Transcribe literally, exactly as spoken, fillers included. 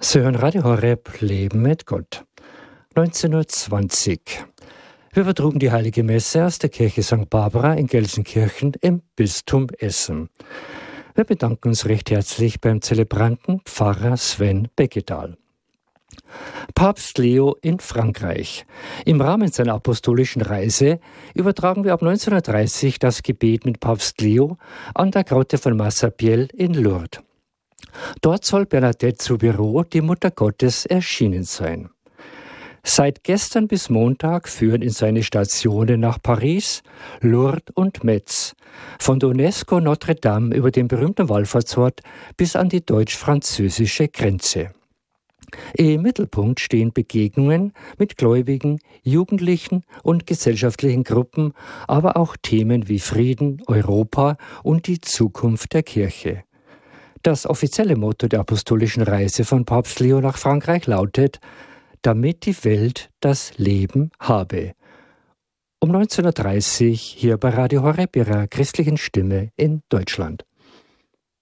Sie hören Radio Horeb, Leben mit Gott. neunzehn Uhr zwanzig. Wir übertrugen die Heilige Messe aus der Kirche Sankt Barbara in Gelsenkirchen im Bistum Essen. Wir bedanken uns recht herzlich beim Zelebranten Pfarrer Sven Beckedahl. Papst Leo in Frankreich. Im Rahmen seiner apostolischen Reise übertragen wir ab neunzehnhundertdreißig das Gebet mit Papst Leo an der Grotte von Massabielle in Lourdes. Dort soll Bernadette Soubirous, die Mutter Gottes, erschienen sein. Seit gestern bis Montag führen ihn seine Stationen nach Paris, Lourdes und Metz, von der UNESCO Notre Dame über den berühmten Wallfahrtsort bis an die deutsch-französische Grenze. Im Mittelpunkt stehen Begegnungen mit Gläubigen, Jugendlichen und gesellschaftlichen Gruppen, aber auch Themen wie Frieden, Europa und die Zukunft der Kirche. Das offizielle Motto der apostolischen Reise von Papst Leo nach Frankreich lautet: damit die Welt das Leben habe. Um neunzehn Uhr dreißig hier bei Radio Horeb, ihrer christlichen Stimme in Deutschland.